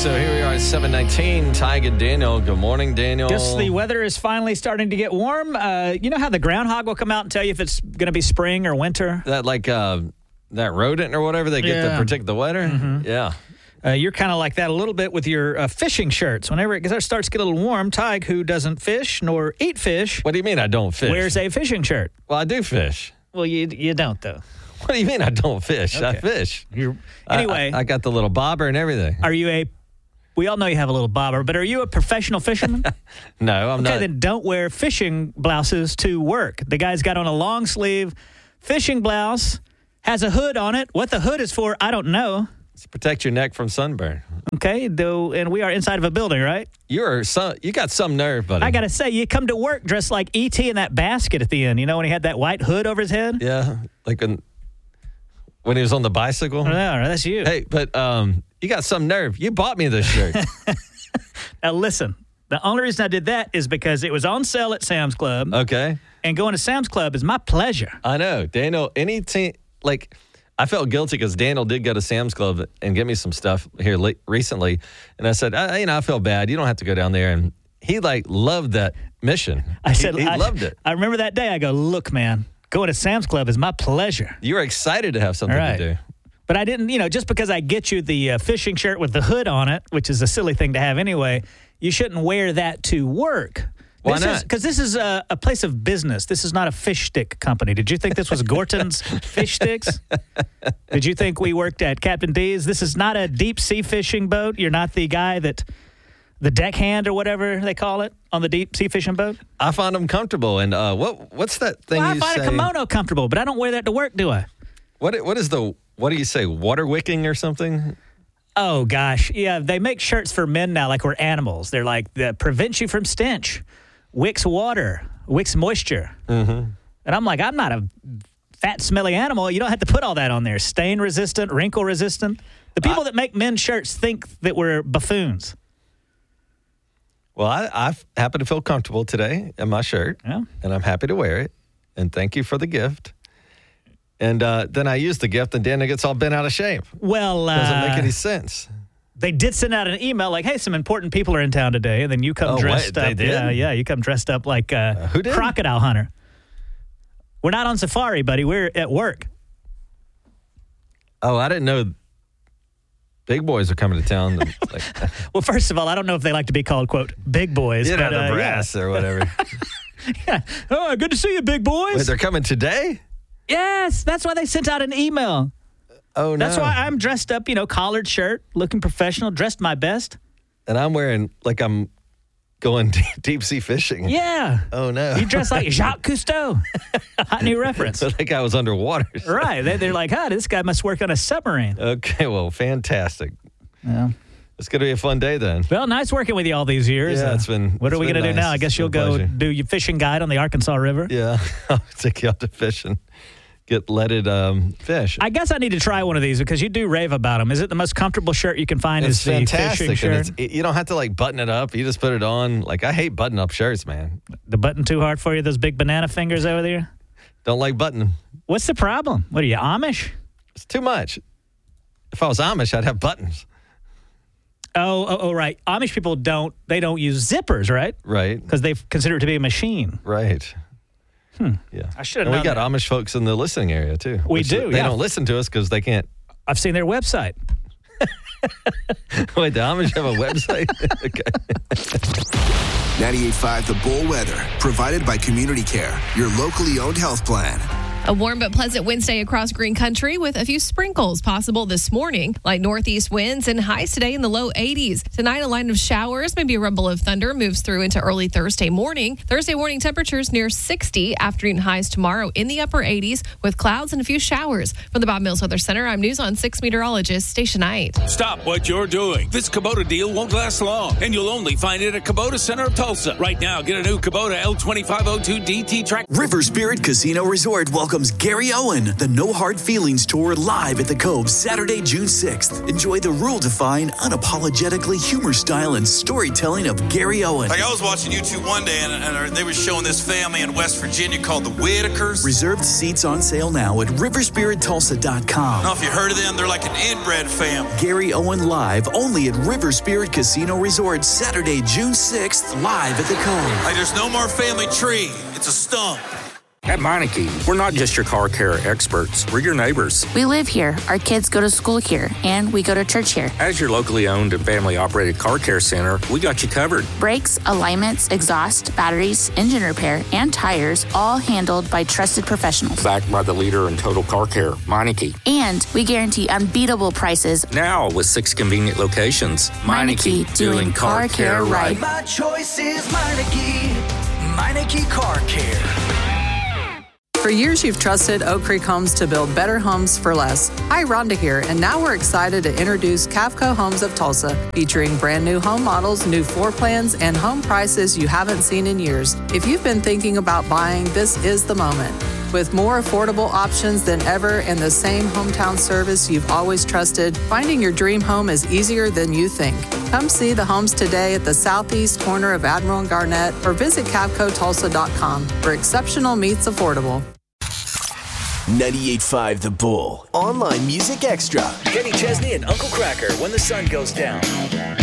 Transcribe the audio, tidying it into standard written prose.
So here we are at 7:19. Tig and Daniel. Good morning, Daniel. Guess the weather is finally starting to get warm. You know how the groundhog will come out and tell you if it's going to be spring or winter? That that rodent or whatever they get to predict the weather? Mm-hmm. Yeah. You're kind of like that a little bit with your fishing shirts. Whenever it starts to get a little warm, Tig, who doesn't fish nor eat fish, What do you mean I don't fish? wears a fishing shirt. Well, I do fish. Well, you don't, though. What do you mean I don't fish? I Okay. fish. Anyway, I got the little bobber and everything. are you we all know you have a little bobber, but are you a professional fisherman? No, I'm not. Okay, then don't wear fishing blouses to work. The guy's got on a long sleeve fishing blouse, has a hood on it. What the hood is for, I don't know. It's to protect your neck from sunburn. Okay, and we are inside of a building, right? You got some nerve, buddy. I got to say, you come to work dressed like E.T. in that basket at the end. You know when he had that white hood over his head? Yeah, like when he was on the bicycle. No, that's you. Hey, but you got some nerve. You bought me this shirt. Now, listen, the only reason I did that is because it was on sale at Sam's Club. Okay. And going to Sam's Club is my pleasure. I know. Daniel, I felt guilty because Daniel did go to Sam's Club and get me some stuff here recently. And I said, I feel bad. You don't have to go down there. And he loved that mission. He loved it. I remember that day. I go, look, man, going to Sam's Club is my pleasure. You were excited to have something to do. But I didn't, just because I get you the fishing shirt with the hood on it, which is a silly thing to have anyway, you shouldn't wear that to work. Why not? Because this is a place of business. This is not a fish stick company. Did you think this was Gorton's Fish Sticks? Did you think we worked at Captain D's? This is not a deep sea fishing boat. You're not the guy the deckhand or whatever they call it on the deep sea fishing boat? I find them comfortable. And what's that thing Well, you I find say? a kimono comfortable, but I don't wear that to work, do I? What do you say, water wicking or something? Oh, gosh. Yeah, they make shirts for men now like we're animals. They're like, that prevents you from stench, wicks water, wicks moisture. Mm-hmm. And I'm like, I'm not a fat, smelly animal. You don't have to put all that on there. Stain resistant, wrinkle resistant. The people that make men's shirts think that we're buffoons. Well, I happen to feel comfortable today in my shirt, and I'm happy to wear it. And thank you for the gift. And then I use the gift, and Dana gets all bent out of shape. Well, doesn't make any sense. They did send out an email like, hey, some important people are in town today. And then you come dressed up. They did? Yeah, you come dressed up like who did? Crocodile Hunter. We're not on safari, buddy. We're at work. Oh, I didn't know big boys are coming to town. Well, first of all, I don't know if they like to be called, quote, big boys. You know, the brass or whatever. Yeah. Oh, good to see you, big boys. Wait, they're coming today? Yes, that's why they sent out an email. Oh, no. That's why I'm dressed up, collared shirt, looking professional, dressed my best. And I'm wearing, I'm going deep sea fishing. Yeah. Oh, no. You dress like Jacques Cousteau. Hot new reference. So that guy was underwater. Right. They're like, this guy must work on a submarine. Okay, well, fantastic. Yeah. It's going to be a fun day then. Well, nice working with you all these years. Yeah, What are we going to do now? I guess you'll go pleasure. do your fishing guide on the Arkansas River. Yeah, I'll take you out to fish and get leaded fish. I guess I need to try one of these because you do rave about them. Is it the most comfortable shirt you can find? It's is the fantastic. fishing shirt? And you don't have to button it up. You just put it on. I hate button-up shirts, man. The button too hard for you? Those big banana fingers over there? Don't like buttoning. What's the problem? What are you, Amish? It's too much. If I was Amish, I'd have buttons. Oh, right. Amish people don't use zippers, right? Right. Because they consider it to be a machine. Right. Yeah. I should have known. known We got that. Amish folks in the listening area, too. We do, They yeah. don't listen to us because they can't. I've seen their website. Wait, the Amish have a website? Okay. 98.5 The Bull Weather, provided by Community Care, your locally owned health plan. A warm but pleasant Wednesday across green country with a few sprinkles possible this morning, like northeast winds and highs today in the low 80s. Tonight, a line of showers, maybe a rumble of thunder moves through into early Thursday morning. Thursday morning temperatures near 60. Afternoon highs tomorrow in the upper 80s with clouds and a few showers. From the Bob Mills Weather Center, I'm News on 6 meteorologist Stacia Knight. Stop what you're doing. This Kubota deal won't last long, and you'll only find it at Kubota Center of Tulsa. Right now, get a new Kubota L2502 DT track. River Spirit Casino Resort welcomes welcomes Gary Owen, the No Hard Feelings Tour, live at the Cove Saturday, June 6th. Enjoy the rule-defying, unapologetically humor style and storytelling of Gary Owen. Like, I was watching YouTube one day, and they were showing this family in West Virginia called the Whitakers. Reserved seats on sale now at riverspirittulsa.com. I don't know if you heard of them. They're like an inbred family. Gary Owen live only at River Spirit Casino Resort Saturday, June 6th, live at the Cove. Like, there's no more family tree. It's a stump. At Meineke, we're not just your car care experts. We're your neighbors. We live here, our kids go to school here, and we go to church here. As your locally owned and family-operated car care center, we got you covered. Brakes, alignments, exhaust, batteries, engine repair, and tires, all handled by trusted professionals. Backed by the leader in total car care, Meineke. And we guarantee unbeatable prices. Now with 6 convenient locations. Meineke, doing car care right. My choice is Meineke. Meineke Car Care. For years, you've trusted Oak Creek Homes to build better homes for less. Hi, Rhonda here, and now we're excited to introduce Cavco Homes of Tulsa, featuring brand new home models, new floor plans, and home prices you haven't seen in years. If you've been thinking about buying, this is the moment. With more affordable options than ever and the same hometown service you've always trusted, finding your dream home is easier than you think. Come see the homes today at the southeast corner of Admiral and Garnett or visit CavcoTulsa.com, where exceptional meets affordable. 98.5 The Bull. Online Music Extra. Kenny Chesney and Uncle Cracker when the sun goes down.